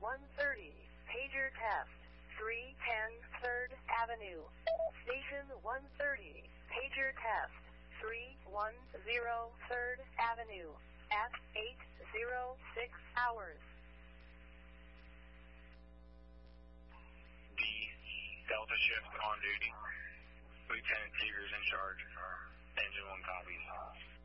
130, pager test. 310 3rd Avenue. Station 130, pager test. 310 3rd Avenue. At 8:06 hours. D, Delta shift on duty. Lieutenant Teeger's in charge. Engine 1 copies.